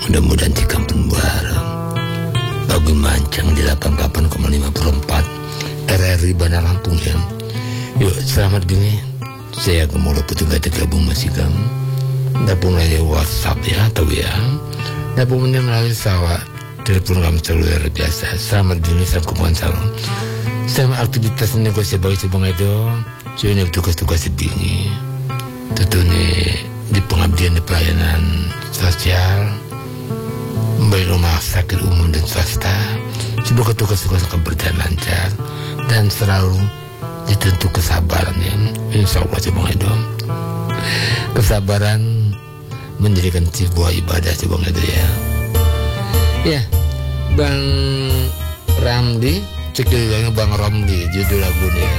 Mudah-mudahan di kampung bareng Bagus Mancang di 88,54 RRI Bandar Lampung ya. Yuk selamat gini. Saya Gemuruh petugas tergabung masih kamu. Dapur melalui WhatsApp ya atau ya. Dapur melalui sawah. Telepon kami seluler biasa. Selamat gini salam kumpulan salon. Sama aktivitas negosiasi bagi Subang Edo. Saya ini tugas-tugas sedini. Tentu nih di pengabdian di pelayanan sosial, baik rumah sakit umum dan swasta. Semoga tugas-tugas akan berjalan lancar dan selalu ditentu kesabaran ya. Insya Allah Subang Edo. Kesabaran menjadikan sebuah ibadah Subang Edo ya. Ya, Bang Ramli, cek dulu Bang Ramli judul lagunya.